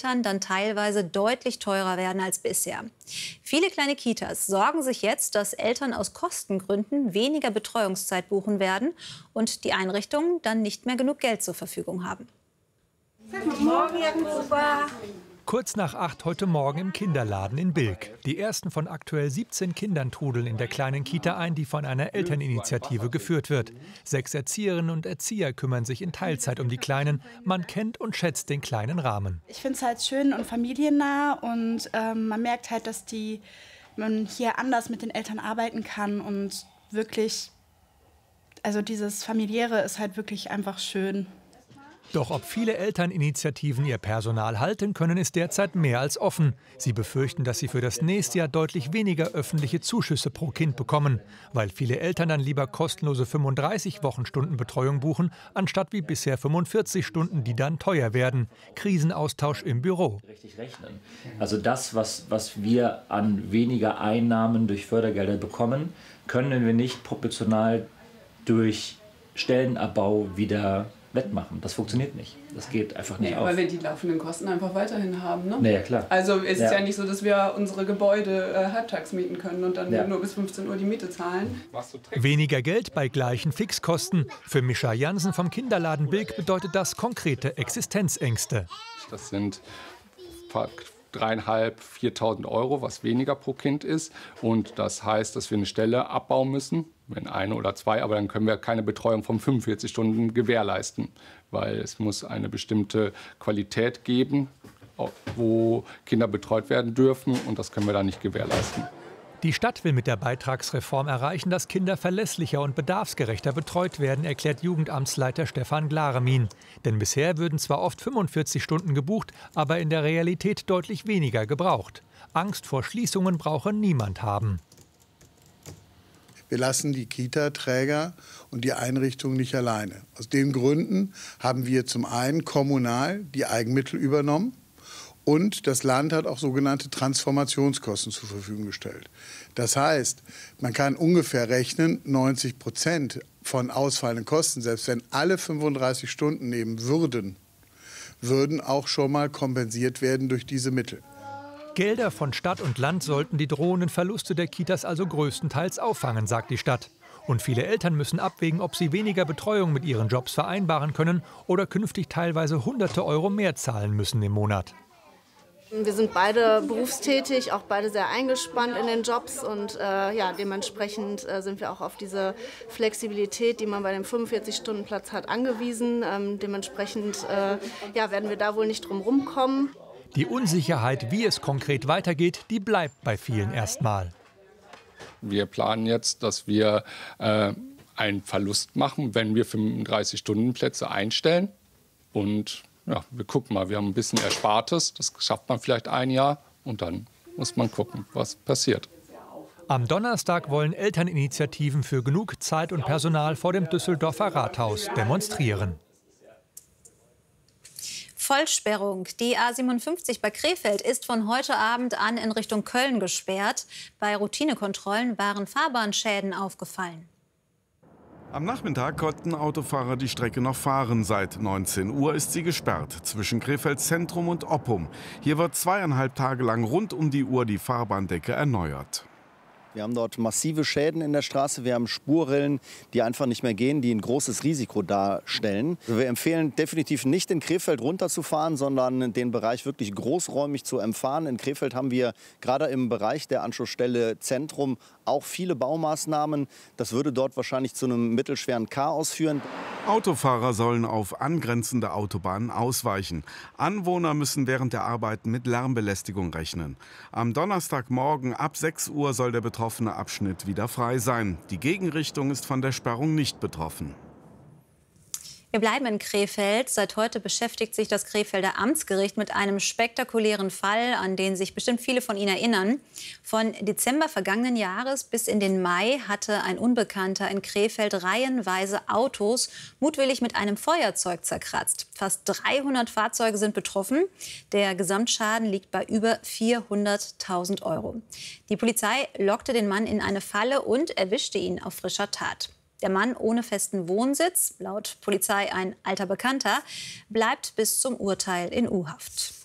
Eltern dann teilweise deutlich teurer werden als bisher. Viele kleine Kitas sorgen sich jetzt, dass Eltern aus Kostengründen weniger Betreuungszeit buchen werden und die Einrichtungen dann nicht mehr genug Geld zur Verfügung haben. Guten Morgen, Herr Gruber. Kurz nach 8 heute Morgen im Kinderladen in Bilk. Die ersten von aktuell 17 Kindern trudeln in der kleinen Kita ein, die von einer Elterninitiative geführt wird. 6 Erzieherinnen und Erzieher kümmern sich in Teilzeit um die Kleinen. Man kennt und schätzt den kleinen Rahmen. Ich finde es halt schön und familiennah und man merkt halt, dass man hier anders mit den Eltern arbeiten kann und wirklich, also dieses Familiäre ist halt wirklich einfach schön. Doch ob viele Elterninitiativen ihr Personal halten können, ist derzeit mehr als offen. Sie befürchten, dass sie für das nächste Jahr deutlich weniger öffentliche Zuschüsse pro Kind bekommen, weil viele Eltern dann lieber kostenlose 35 Wochenstunden Betreuung buchen, anstatt wie bisher 45 Stunden, die dann teuer werden. Krisenaustausch im Büro. Also das, was wir an weniger Einnahmen durch Fördergelder bekommen, können wir nicht proportional durch Stellenabbau wieder wettmachen. Das funktioniert nicht. Das geht einfach nicht auf. Weil wir die laufenden Kosten einfach weiterhin haben. Ne? Naja, klar. Also es ist ja nicht so, dass wir unsere Gebäude halbtags mieten können und dann nur bis 15 Uhr die Miete zahlen. Weniger Geld bei gleichen Fixkosten. Für Mischa Jansen vom Kinderladen Bilk bedeutet das konkrete Existenzängste. Das sind 3.500, 4.000 Euro, was weniger pro Kind ist. Und das heißt, dass wir eine Stelle abbauen müssen, wenn eine oder zwei, aber dann können wir keine Betreuung von 45 Stunden gewährleisten, weil es muss eine bestimmte Qualität geben, wo Kinder betreut werden dürfen, und das können wir dann nicht gewährleisten. Die Stadt will mit der Beitragsreform erreichen, dass Kinder verlässlicher und bedarfsgerechter betreut werden, erklärt Jugendamtsleiter Stefan Glaremin. Denn bisher würden zwar oft 45 Stunden gebucht, aber in der Realität deutlich weniger gebraucht. Angst vor Schließungen brauche niemand haben. Wir lassen die Kita-Träger und die Einrichtungen nicht alleine. Aus den Gründen haben wir zum einen kommunal die Eigenmittel übernommen. Und das Land hat auch sogenannte Transformationskosten zur Verfügung gestellt. Das heißt, man kann ungefähr rechnen, 90% von ausfallenden Kosten, selbst wenn alle 35 Stunden nehmen würden auch schon mal kompensiert werden durch diese Mittel. Gelder von Stadt und Land sollten die drohenden Verluste der Kitas also größtenteils auffangen, sagt die Stadt. Und viele Eltern müssen abwägen, ob sie weniger Betreuung mit ihren Jobs vereinbaren können oder künftig teilweise Hunderte Euro mehr zahlen müssen im Monat. Wir sind beide berufstätig, auch beide sehr eingespannt in den Jobs und dementsprechend sind wir auch auf diese Flexibilität, die man bei dem 45-Stunden-Platz hat, angewiesen. Dementsprechend werden wir da wohl nicht drum rumkommen. Die Unsicherheit, wie es konkret weitergeht, die bleibt bei vielen erstmal. Wir planen jetzt, dass wir einen Verlust machen, wenn wir 35-Stunden-Plätze einstellen. Und ja, wir gucken mal, wir haben ein bisschen Erspartes, das schafft man vielleicht ein Jahr und dann muss man gucken, was passiert. Am Donnerstag wollen Elterninitiativen für genug Zeit und Personal vor dem Düsseldorfer Rathaus demonstrieren. Vollsperrung. Die A57 bei Krefeld ist von heute Abend an in Richtung Köln gesperrt. Bei Routinekontrollen waren Fahrbahnschäden aufgefallen. Am Nachmittag konnten Autofahrer die Strecke noch fahren. Seit 19 Uhr ist sie gesperrt zwischen Krefeld Zentrum und Oppum. Hier wird 2,5 Tage lang rund um die Uhr die Fahrbahndecke erneuert. Wir haben dort massive Schäden in der Straße. Wir haben Spurrillen, die einfach nicht mehr gehen, die ein großes Risiko darstellen. Wir empfehlen definitiv nicht in Krefeld runterzufahren, sondern den Bereich wirklich großräumig zu umfahren. In Krefeld haben wir gerade im Bereich der Anschlussstelle Zentrum auch viele Baumaßnahmen. Das würde dort wahrscheinlich zu einem mittelschweren Chaos führen. Autofahrer sollen auf angrenzende Autobahnen ausweichen. Anwohner müssen während der Arbeiten mit Lärmbelästigung rechnen. Am Donnerstagmorgen ab 6 Uhr soll der betroffene Abschnitt wieder frei sein. Die Gegenrichtung ist von der Sperrung nicht betroffen. Wir bleiben in Krefeld. Seit heute beschäftigt sich das Krefelder Amtsgericht mit einem spektakulären Fall, an den sich bestimmt viele von Ihnen erinnern. Von Dezember vergangenen Jahres bis in den Mai hatte ein Unbekannter in Krefeld reihenweise Autos mutwillig mit einem Feuerzeug zerkratzt. Fast 300 Fahrzeuge sind betroffen. Der Gesamtschaden liegt bei über 400.000 Euro. Die Polizei lockte den Mann in eine Falle und erwischte ihn auf frischer Tat. Der Mann ohne festen Wohnsitz, laut Polizei ein alter Bekannter, bleibt bis zum Urteil in U-Haft.